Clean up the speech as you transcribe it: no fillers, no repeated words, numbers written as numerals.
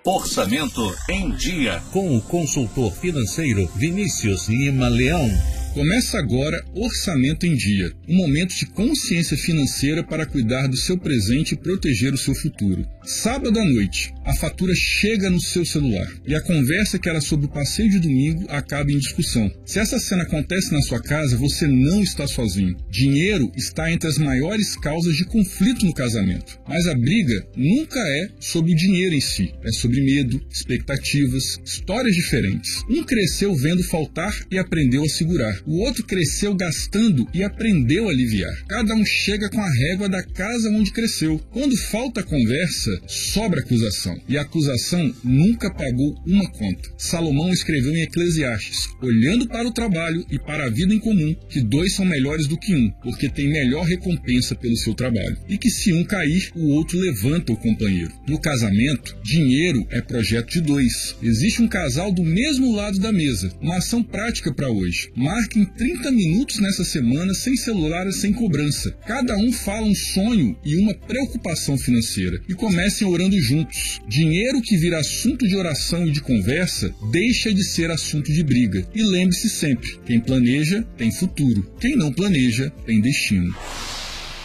Orçamento em Dia, com o consultor financeiro Vinícius Lima Leão. Começa agora Orçamento em Dia, um momento de consciência financeira para cuidar do seu presente e proteger o seu futuro. Sábado à noite, a fatura chega no seu celular e a conversa que era sobre o passeio de domingo acaba em discussão. Se essa cena acontece na sua casa, você não está sozinho. Dinheiro está entre as maiores causas de conflito no casamento. Mas a briga nunca é sobre o dinheiro em si, é sobre medo, expectativas, histórias diferentes. Um cresceu vendo faltar e aprendeu a segurar. O outro cresceu gastando e aprendeu a aliviar. Cada um chega com a régua da casa onde cresceu. Quando falta conversa, sobra acusação. E a acusação nunca pagou uma conta. Salomão escreveu em Eclesiastes, olhando para o trabalho e para a vida em comum, que dois são melhores do que um, porque tem melhor recompensa pelo seu trabalho. E que se um cair, o outro levanta o companheiro. No casamento, dinheiro é projeto de dois. Existe um casal do mesmo lado da mesa. Uma ação prática para hoje. Marque em 30 minutos nessa semana, sem celular e sem cobrança. Cada um fala um sonho e uma preocupação financeira. E comecem orando juntos. Dinheiro que vira assunto de oração e de conversa, deixa de ser assunto de briga. E lembre-se sempre, quem planeja tem futuro. Quem não planeja tem destino.